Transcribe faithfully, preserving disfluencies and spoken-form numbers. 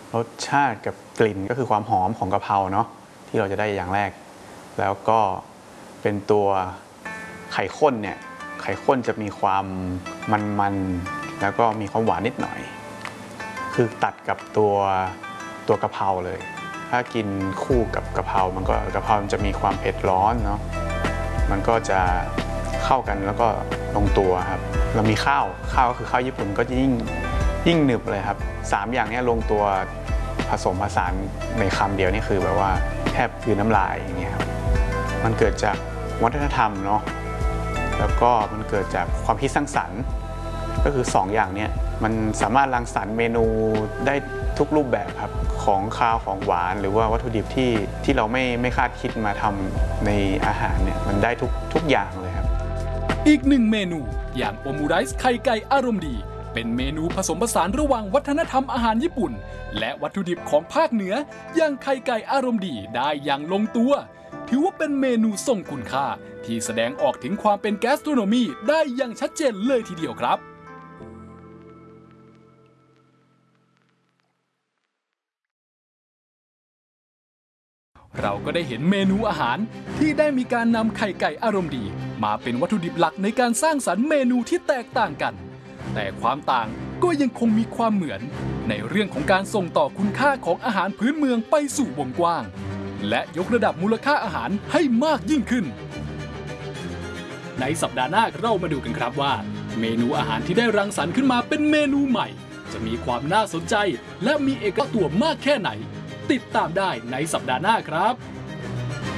รสชาติกับกลิ่นก็คือความหอมของกะเพราเนาะที่เราจะได้อย่างแรกแล้วก็เป็นตัวไข่ข้นเนี่ยไข่ข้นจะมีความมันๆแล้วก็มีความหวานนิดหน่อยคือตัดกับตัวตัวกะเพราเลยถ้ากินคู่กับกะเพรามันก็กะเพรามันจะมีความเผ็ดร้อนเนาะมันก็จะเข้ากันแล้วก็ลงตัวครับเรามีข้าวข้าวก็คือข้าวญี่ปุ่นก็ยิ่งยิ่งหนึบเลยครับสามอย่างนี้ลงตัวผสมผสานในคำเดียวนี่คือแบบว่าแทบคือน้ำลายอย่างเงี้ยครับมันเกิดจากวัฒนธรรมเนาะแล้วก็มันเกิดจากความคิดสร้างสรรค์ก็คือสองอย่างนี้มันสามารถรังสรรค์เมนูได้ทุกรูปแบบครับของคาวของหวานหรือว่าวัตถุดิบที่ที่เราไม่ไม่คาดคิดมาทำในอาหารเนี่ยมันได้ทุกทุกอย่างเลยครับอีกหนึ่งเมนูอย่างโอมูไรซ์ไข่ไก่อารมณ์ดีเป็นเมนูผสมผสานระหว่างวัฒนธรรมอาหารญี่ปุ่นและวัตถุดิบของภาคเหนืออย่างไข่ไก่อารมณ์ดีได้อย่างลงตัวถือว่าเป็นเมนูทรงคุณค่าที่แสดงออกถึงความเป็นแกสโทรโนมีได้อย่างชัดเจนเลยทีเดียวครับเราก็ได้เห็นเมนูอาหารที่ได้มีการนำไข่ไก่อารมณ์ดีมาเป็นวัตถุดิบหลักในการสร้างสรรค์เมนูที่แตกต่างกันแต่ความต่างก็ยังคงมีความเหมือนในเรื่องของการส่งต่อคุณค่าของอาหารพื้นเมืองไปสู่วงกว้างและยกระดับมูลค่าอาหารให้มากยิ่งขึ้นในสัปดาห์หน้าเรามาดูกันครับว่าเมนูอาหารที่ได้รังสรรค์ขึ้นมาเป็นเมนูใหม่จะมีความน่าสนใจและมีเอกลักษณ์ตัวมากแค่ไหนติดตามได้ในสัปดาห์หน้าครับ